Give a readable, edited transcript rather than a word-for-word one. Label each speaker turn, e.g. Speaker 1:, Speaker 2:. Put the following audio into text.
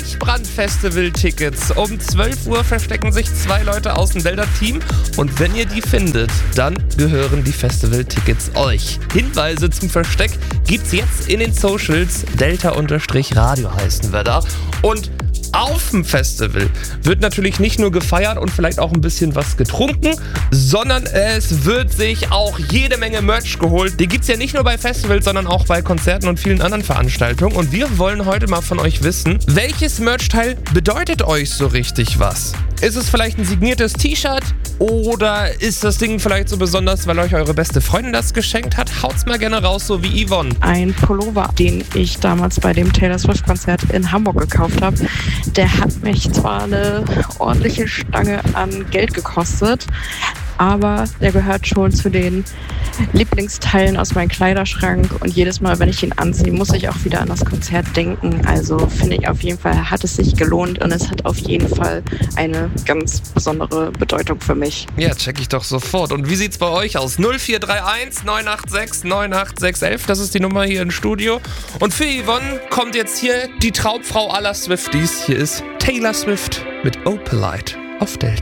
Speaker 1: Deichbrand-Festival-Tickets. Um 12 Uhr verstecken sich 2 Leute aus dem Delta-Team und wenn ihr die findet, dann gehören die Festival-Tickets euch. Hinweise zum Versteck gibt's jetzt in den Socials. Delta-Radio heißen wir da. Und auf dem Festival wird natürlich nicht nur gefeiert und vielleicht auch ein bisschen was getrunken, sondern es wird sich auch jede Menge Merch geholt. Die gibt's ja nicht nur bei Festivals, sondern auch bei Konzerten und vielen anderen Veranstaltungen. Und wir wollen heute mal von euch wissen, welches Merchteil bedeutet euch so richtig was? Ist es vielleicht ein signiertes T-Shirt? Oder ist das Ding vielleicht so besonders, weil euch eure beste Freundin das geschenkt hat? Haut's mal gerne raus, so wie Yvonne.
Speaker 2: Ein Pullover, den ich damals bei dem Taylor Swift-Konzert in Hamburg gekauft habe. Der hat mich zwar eine ordentliche Stange an Geld gekostet, aber der gehört schon zu den Lieblingsteilen aus meinem Kleiderschrank und jedes Mal, wenn ich ihn anziehe, muss ich auch wieder an das Konzert denken. Also finde ich auf jeden Fall, hat es sich gelohnt und es hat auf jeden Fall eine ganz besondere Bedeutung für mich.
Speaker 1: Ja, check ich doch sofort. Und wie sieht's bei euch aus? 0431 986 98611, das ist die Nummer hier im Studio. Und für Yvonne kommt jetzt hier die Traumfrau aller Swifties. Hier ist Taylor Swift mit Opalite auf Delta.